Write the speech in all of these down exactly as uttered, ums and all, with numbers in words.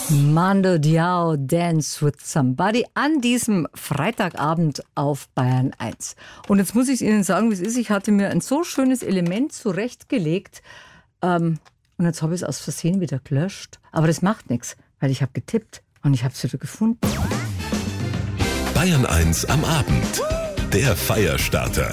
Mando Diao, Dance with Somebody an diesem Freitagabend auf Bayern eins. Und jetzt muss ich Ihnen sagen, wie es ist. Ich hatte mir ein so schönes Element zurechtgelegt ähm, und jetzt habe ich es aus Versehen wieder gelöscht. Aber das macht nichts, weil ich habe getippt und ich habe es wieder gefunden. Bayern eins am Abend. Der Feierstarter.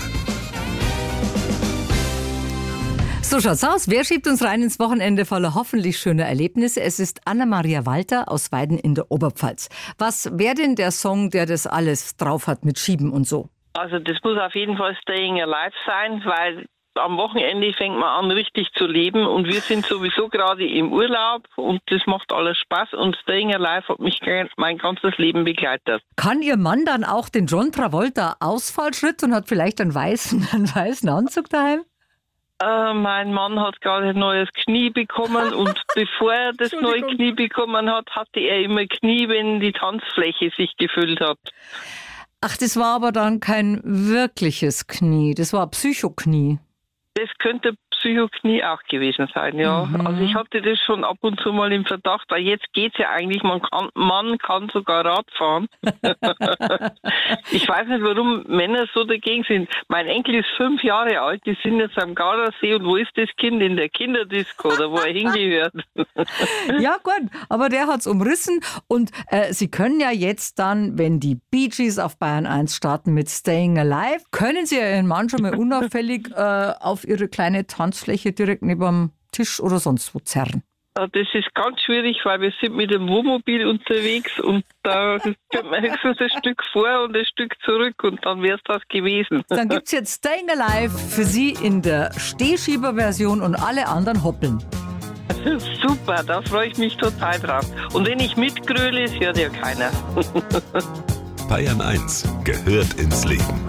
So schaut's aus. Wer schiebt uns rein ins Wochenende voller hoffentlich schöner Erlebnisse? Es ist Anna-Maria Walter aus Weiden in der Oberpfalz. Was wäre denn der Song, der das alles drauf hat mit Schieben und so? Also das muss auf jeden Fall Staying Alive sein, weil am Wochenende fängt man an, richtig zu leben und wir sind sowieso gerade im Urlaub und das macht alles Spaß und Staying Alive hat mich mein ganzes Leben begleitet. Kann Ihr Mann dann auch den John Travolta Ausfallschritt und hat vielleicht einen weißen, einen weißen Anzug daheim? Äh, mein Mann hat gerade ein neues Knie bekommen und bevor er das neue Knie bekommen hat, hatte er immer Knie, wenn die Tanzfläche sich gefüllt hat. Ach, das war aber dann kein wirkliches Knie, das war Psychoknie. Das könnte Psychoknie auch gewesen sein, ja. Mhm. Also ich hatte das schon ab und zu mal im Verdacht, weil jetzt geht's ja eigentlich, man kann, man kann sogar Rad fahren. Ich weiß nicht, warum Männer so dagegen sind. Mein Enkel ist fünf Jahre alt, die sind jetzt am Gardasee und wo ist das Kind? In der Kinderdisco oder wo er hingehört. Ja gut, aber der hat's umrissen und äh, Sie können ja jetzt dann, wenn die Bee Gees auf Bayern eins starten mit Staying Alive, können Sie Ihren Mann schon mal unauffällig äh, auf Ihre kleine Tanzfläche direkt neben dem Tisch oder sonst wo zerren. Das ist ganz schwierig, weil wir sind mit dem Wohnmobil unterwegs und da kommt man höchstens ein Stück vor und ein Stück zurück und dann wäre es das gewesen. Dann gibt es jetzt Staying Alive für Sie in der Stehschieber-Version und alle anderen hoppeln. Super, da freue ich mich total drauf. Und wenn ich mitgröle, hört ja keiner. Bayern eins gehört ins Leben.